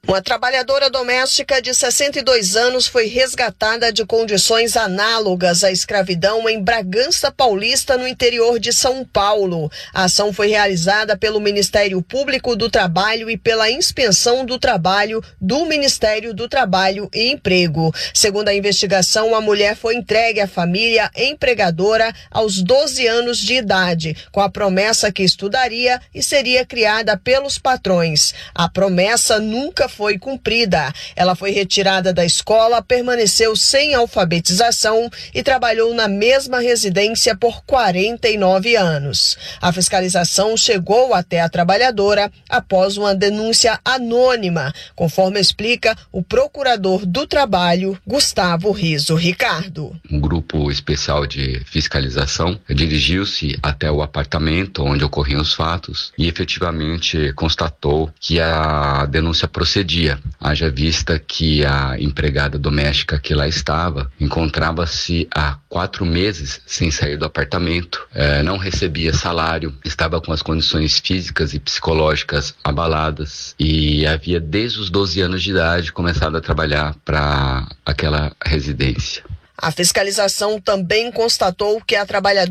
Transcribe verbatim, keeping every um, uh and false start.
Uma trabalhadora doméstica de sessenta e dois anos foi resgatada de condições análogas à escravidão em Bragança Paulista, no interior de São Paulo. A ação foi realizada pelo Ministério Público do Trabalho e pela Inspeção do Trabalho do Ministério do Trabalho e Emprego. Segundo a investigação, a mulher foi entregue à família empregadora aos doze anos de idade, com a promessa que estudaria e seria criada pelos patrões. A promessa nunca foi cumprida. Ela foi retirada da escola, permaneceu sem alfabetização e trabalhou na mesma residência por quarenta e nove anos. A fiscalização chegou até a trabalhadora após uma denúncia anônima, conforme explica o procurador do trabalho, Gustavo Riso Ricardo. Um grupo especial de fiscalização dirigiu-se até o apartamento onde ocorriam os fatos e efetivamente constatou que a denúncia procedia. Haja vista que a empregada doméstica que lá estava encontrava-se há quatro meses sem sair do apartamento, eh, não recebia salário, estava com as condições físicas e psicológicas abaladas e havia desde os doze anos de idade começado a trabalhar para aquela residência. A fiscalização também constatou que a trabalhadora